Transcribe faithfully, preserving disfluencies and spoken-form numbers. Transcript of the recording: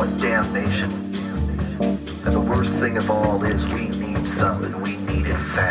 some damnation. And the worst thing of all is we need some and we need it fast.